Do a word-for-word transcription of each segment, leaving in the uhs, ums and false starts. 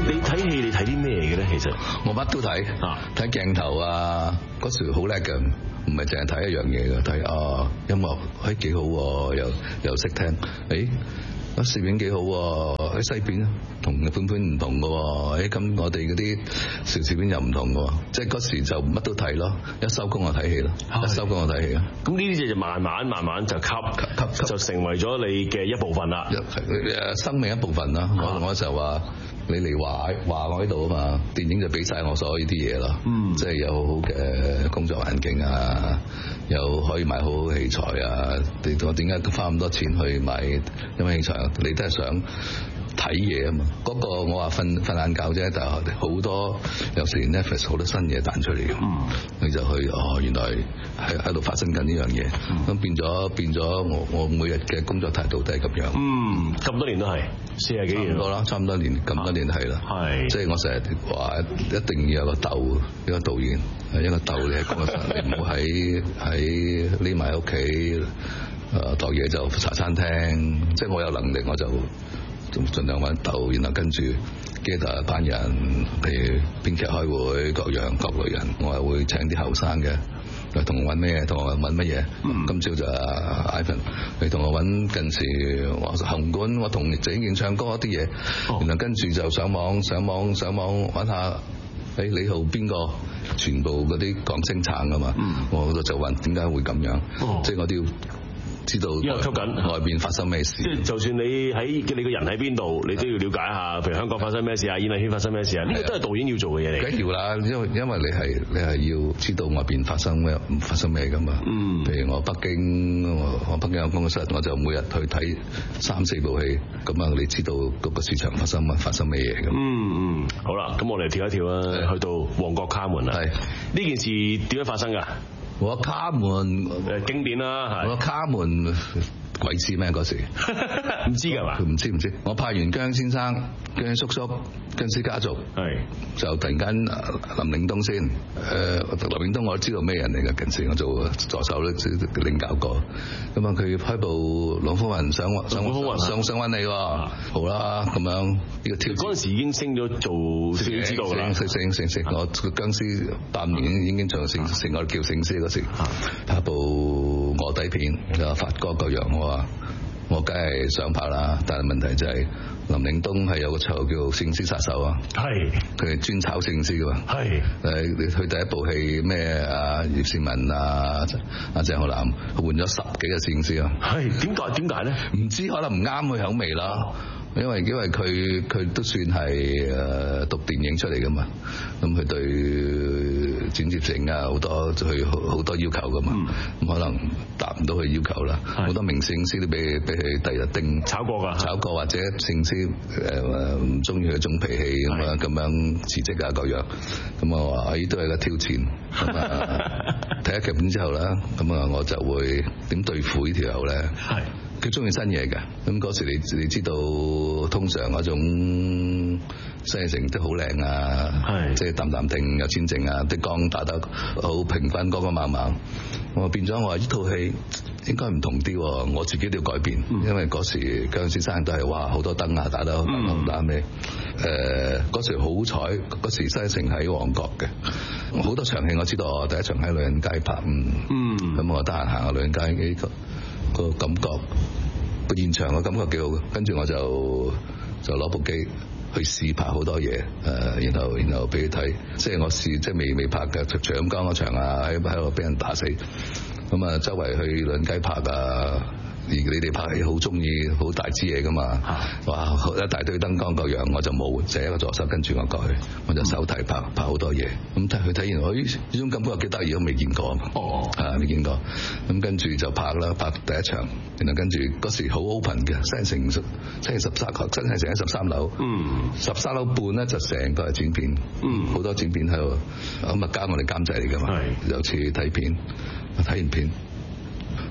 你睇戲你睇啲咩嘅咧？其實我乜都睇，睇鏡頭啊，嗰時好叻嘅，唔係淨係睇一樣嘢嘅，睇啊音樂，誒幾好喎，又又識聽，誒。啊攝影幾好喎，喺西片同日本片唔同嘅喎，誒咁我哋嗰啲邵氏片又唔同嘅喎，即係嗰時就乜都睇咯，一收工就睇戲咯，一收工就睇戲咯。 咁呢啲嘢就慢慢慢慢就吸吸吸就成為咗你嘅一部分啦， 誒生命一部分啦。我我就話你嚟話話我喺度啊嘛，電影就俾晒我所有呢啲嘢咯，嗯，即係有好好嘅工作環境啊，又可以買好好器材啊，你我點解花咁多錢去買因為器材？你都係想睇嘢啊嘛，嗰、那個我話瞓瞓晏覺啫，但係好多有時 Netflix 好多新嘢彈出嚟嘅，嗯，你就去哦，原來喺喺度發生緊呢樣嘢，咁、嗯、變咗變咗我我每日嘅工作態度都係咁樣，嗯， 咁多年都係四十幾年多啦，差唔多年咁多年係啦，係，即係我成日話一定要有個竇，一個導演，一個竇你喺工作上，你唔好喺喺匿埋喺屋企。誒度嘢就茶餐廳，即係我有能力我就盡量揾竇，然後跟住 gather 一班人，譬如編劇開會，各樣各類人，我係會請啲後生嘅，同我揾咩？同我揾乜嘢？嗯、今朝就 Ivan， 你同我揾近時紅館，我同鄭健唱歌啲嘢，哦、然後跟住就上網上網上網揾下，誒李浩邊個？全部嗰啲港星撐㗎嘛，嗯、我就揾點解會咁樣？哦、即係我都要。知道因為吸緊外邊發生咩事， 即係就算你喺你個人喺邊度，你都要了解下，譬如香港發生咩事啊，演藝圈發生咩事啊，呢個都係導演要做嘅嘢嚟。 梗要啦，因為因為你係你係要知道外邊發生咩發生咩噶嘛。嗯。譬如我北京，我我北京有工作室，我就每日去睇三四部戲，咁啊，你知道嗰個市場發生乜發生咩嘢咁。嗯嗯。好啦，咁我哋跳一跳啊，去到旺角卡門啦。係。呢件事點樣發生㗎？ 我卡門誒經典啦，係。 我卡門鬼知咩嗰時？ 唔知㗎嘛？ 佢唔知唔知。我拍完姜先生、姜叔叔、姜氏家族，係就突然間林嶺東先。誒、呃、林嶺東我都知道咩人嚟嘅，近時我做助手咧領教過。咁啊，佢開部《龍虎雲》想想想想揾你喎，啊、好啦咁樣呢、呢個挑戰。 嗰陣時已經升咗做攝影指導啦， 升升升升，我姜師八年已經做成成個叫聖師嗰時，拍部臥底片，就發哥個樣。我話我梗係想拍啦，但係問題就係林嶺東係有個綽號叫聖屍殺手啊，係佢係專炒聖屍噶嘛，係誒你去第一部戲咩啊葉倩文啊阿鄭浩南換咗十幾個聖屍啊，係點解點解咧？唔知可能唔啱佢口味啦。因為因為佢佢都算係誒讀電影出嚟噶嘛，咁佢對剪接性啊好多佢好多要求噶嘛，咁、嗯、可能達唔到佢要求啦。好多明星師都俾俾佢第日定炒過噶，炒過或者聖師誒唔中意佢種脾氣咁啊，咁樣辭職啊各樣，咁我話呢都係個挑戰。咁啊睇下劇本之後咧，咁啊我就會點對付呢條友咧？係。佢中意新嘢嘅，咁嗰時你你知道，通常嗰種新藝城都好靚啊，即係淡淡定有錢剩啊，啲光打得好平均，光光猛猛。我變咗我話呢套戲應該唔同啲，我自己都要改變，嗯、因為嗰時姜先生都係哇好多燈啊，打得好打咩？誒嗰、呃、時好彩，嗰時新藝城喺旺角嘅，好多場戲我知道，第一場喺女人街拍，嗯，咁、嗯、我得閒行下女人街呢個。個感覺，個現場嘅感覺幾好嘅，跟住我就就攞部機去試拍好多嘢，誒，然後然後俾佢睇，即係我試即係未未拍嘅，長江嗰場啊，喺喺度俾人打死，咁啊周圍去女人街拍啊。而你哋拍戲好中意好大支嘢噶嘛？啊、哇！一大堆燈光各樣，我就冇，就一個助手跟住我過去，我就手提拍拍好多嘢。咁睇佢睇完，咦？呢種感覺幾得意，我未見過。哦，啊未見過。咁跟住就拍啦，拍第一場，然後跟住嗰時好 open 嘅，新城新城十三角，真係成喺十三樓。嗯。十三樓半咧就成個係剪片。嗯。好多剪片喺度，咁啊加我哋監製嚟噶嘛。係。有次睇片，睇完片。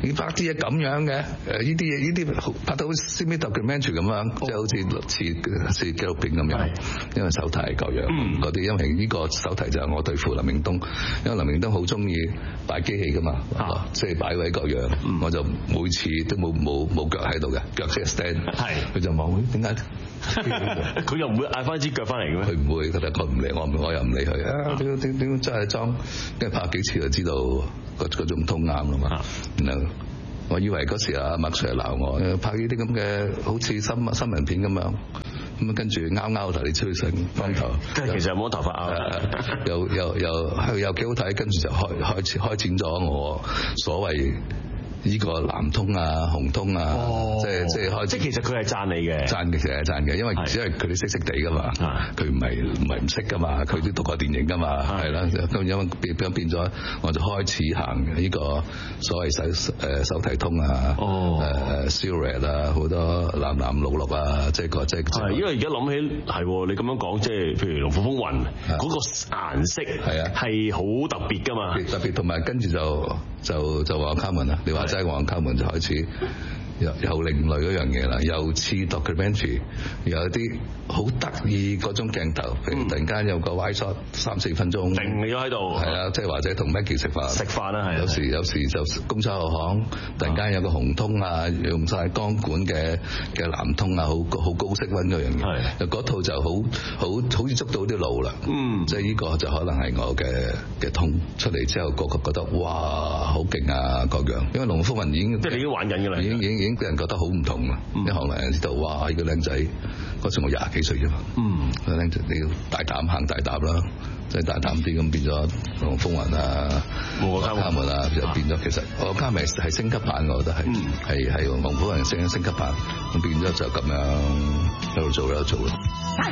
你拍啲嘢咁樣嘅，誒呢啲嘢呢啲拍到好似 semi documentary 咁樣，即係好似似似紀錄片咁樣，因為手提各樣嗰啲，因為呢個手提就係我對付林永東，因為林永東好中意擺機器噶嘛，即係擺位各樣，我就每次都冇冇冇腳喺度嘅，腳即係 stand， 佢就望點解？ 佢又唔會嗌翻支腳翻嚟嘅咩？ 佢唔會，佢就佢唔理我，我又唔理佢啊！點點點真係裝，跟住拍幾次就知道嗰嗰種通啱啦嘛。然後我以為嗰時阿麥 Sir 鬧我，拍呢啲咁嘅好似新新聞片咁樣，咁啊跟住拗拗頭你吹成光頭， 其實有冇頭髮拗？ 又又又又幾好睇，跟住就開開始開展咗我所謂。呢個南通啊、紅通啊，哦、即係即係開， 即係其實佢係讚你嘅， 讚嘅其實係讚嘅，因為只係佢哋識識地噶嘛，佢唔係唔係唔識噶嘛，佢都讀過電影噶嘛，係啦，咁因為變變變咗，我就開始行呢個所謂手誒手提通啊，誒 Siri 啊，好多藍藍綠綠啊，即係個即係。係因為而家諗起係你咁樣講，即係譬如《龍虎風雲》嗰個顏色係啊係好特別噶嘛， 特別同埋跟住就就就話卡門啊，你話。即係黃溝門就開始有有另類嗰樣嘢啦，又似 documentary， 有啲好得意嗰種鏡頭，譬如突然間有個 wide shot 三四分鐘， 定咗喺度， 係啦，即係或者同 Maggie 食飯， 食飯啦係。有時有時就公差後巷，突然間有個紅通啊，用晒光管嘅嘅藍通啊，好好高色溫嗰樣嘢，就嗰套就好好好似捉到啲路啦，嗯，即係呢個就可能係我嘅嘅通出嚟之後，個個覺得哇好勁啊各樣，因為龍虎風雲已經即係你已經玩緊㗎啦， 已經已經已經俾人覺得好唔同啦，一行嚟人知道哇呢個靚仔，嗰時我廿幾歲啫嘛，嗯，個靚仔你要大膽行大膽啦，即係大膽啲咁變咗龍風雲啊，我卡門啊就變咗，其實我卡門係升級版，我覺得係係係龍虎雲升升級版，咁變咗就咁樣喺度做喺度做咯。